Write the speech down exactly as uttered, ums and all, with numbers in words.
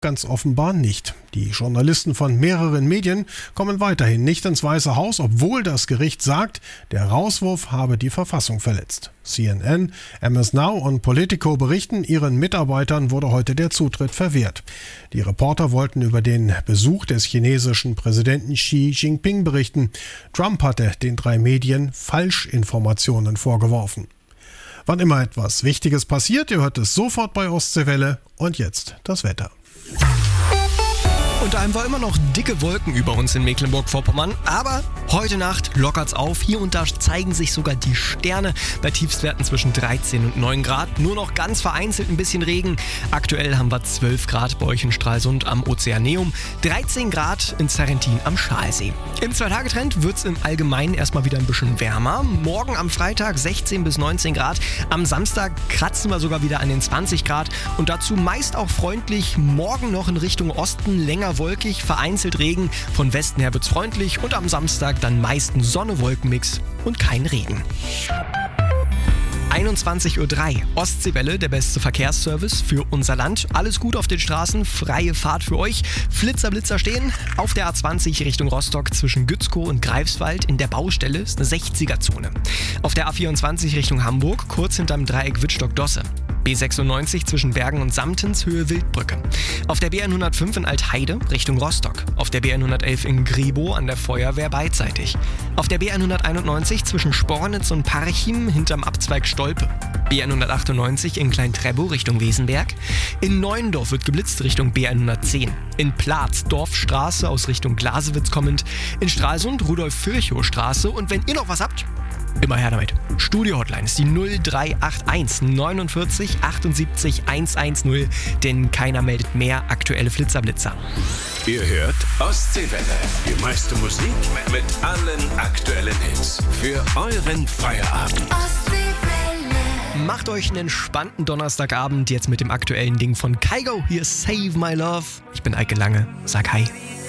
Ganz offenbar nicht. Die Journalisten von mehreren Medien kommen weiterhin nicht ins Weiße Haus, obwohl das Gericht sagt, der Rauswurf habe die Verfassung verletzt. C N N, M S Now und Politico berichten, ihren Mitarbeitern wurde heute der Zutritt verwehrt. Die Reporter wollten über den Besuch des chinesischen Präsidenten Xi Jinping berichten. Trump hatte den drei Medien Falschinformationen vorgeworfen. Wann immer etwas Wichtiges passiert, ihr hört es sofort bei Ostseewelle. Und jetzt das Wetter. Unter einem war immer noch dicke Wolken über uns in Mecklenburg-Vorpommern, aber heute Nacht lockert's auf. Hier und da zeigen sich sogar die Sterne bei Tiefstwerten zwischen dreizehn und neun Grad. Nur noch ganz vereinzelt ein bisschen Regen. Aktuell haben wir zwölf Grad bei euch in Stralsund am Ozeaneum, dreizehn Grad in Sarrentin am Schalsee. Im Zwei-Tage-Trend wird's im Allgemeinen erstmal wieder ein bisschen wärmer. Morgen am Freitag sechzehn bis neunzehn Grad. Am Samstag kratzen wir sogar wieder an den zwanzig Grad und dazu meist auch freundlich. Morgen noch in Richtung Osten länger wolkig, vereinzelt Regen. Von Westen her wird's freundlich und am Samstag dann meistens Sonne-Wolkenmix und kein Regen. einundzwanzig Uhr drei. Ostseewelle, der beste Verkehrsservice für unser Land. Alles gut auf den Straßen, freie Fahrt für euch. Flitzer, Blitzer stehen. Auf der A zwanzig Richtung Rostock zwischen Gützkow und Greifswald in der Baustelle ist eine sechziger-Zone. Auf der A vierundzwanzig Richtung Hamburg, kurz hinterm Dreieck Wittstock-Dosse. B sechsundneunzig zwischen Bergen und Samtens, Höhe Wildbrücke. Auf der B hundertfünf in Altheide Richtung Rostock. Auf der B hundertelf in Grebo an der Feuerwehr beidseitig. Auf der B hunderteinundneunzig zwischen Spornitz und Parchim hinterm Abzweig Stolpe. B hundertachtundneunzig in Klein-Trebow Richtung Wesenberg. In Neuendorf wird geblitzt Richtung B hundertzehn. In Platz Dorfstraße aus Richtung Glasewitz kommend. In Stralsund Rudolf-Virchow-Straße. Und wenn ihr noch was habt, immer her damit. Studio-Hotline ist die null drei acht eins neunundvierzig achtundsiebzig hundertzehn, denn keiner meldet mehr aktuelle Flitzerblitzer. Ihr hört Ostseewelle, die meiste Musik mit allen aktuellen Hits für euren Feierabend. Ostseewelle. Macht euch einen entspannten Donnerstagabend jetzt mit dem aktuellen Ding von Kygo. Hier ist Save My Love. Ich bin Eike Lange. Sag hi.